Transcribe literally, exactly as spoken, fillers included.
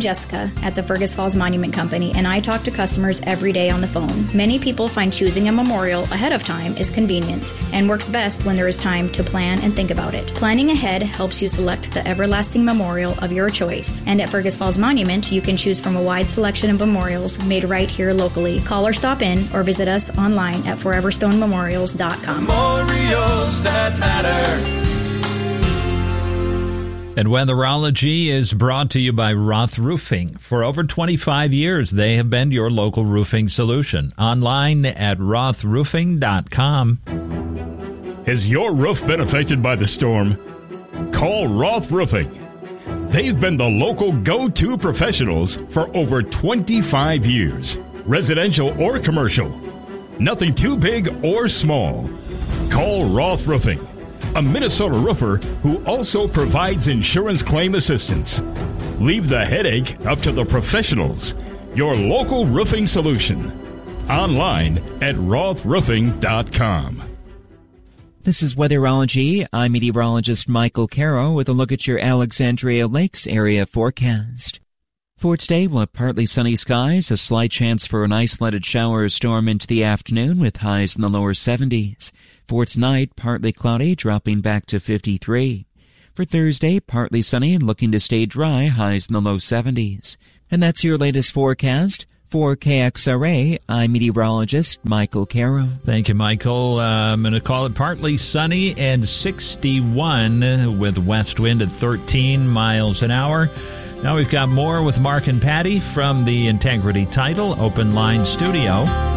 Jessica at the Fergus Falls Monument Company, and I talk to customers every day on the phone. Many people find choosing a memorial ahead of time is convenient and works best when there is time to plan and think about it. Planning ahead helps you select the everlasting memorial of your choice. And at Fergus Falls Monument, you can choose from a wide selection of memorials made right here locally. Call or stop in or visit us online at forever stone memorials dot com. Memorials that matter. And Weatherology is brought to you by Roth Roofing. For over twenty-five years, they have been your local roofing solution. Online at roth roofing dot com. Has your roof been affected by the storm? Call Roth Roofing. They've been the local go-to professionals for over twenty-five years. Residential or commercial. Nothing too big or small. Call Roth Roofing, a Minnesota roofer who also provides insurance claim assistance. Leave the headache up to the professionals. Your local roofing solution. Online at roth roofing dot com. This is Weatherology. I'm meteorologist Michael Caro with a look at your Alexandria Lakes area forecast. For today, we'll have partly sunny skies, a slight chance for an isolated shower or storm into the afternoon with highs in the lower seventies. For tonight, partly cloudy, dropping back to fifty-three. For Thursday, partly sunny and looking to stay dry, highs in the low seventies. And that's your latest forecast. For K X R A, I'm meteorologist Michael Caro. Thank you, Michael. Uh, I'm going to call it partly sunny and sixty-one with west wind at thirteen miles an hour. Now we've got more with Mark and Patty from the Integrity Title Open Line Studio.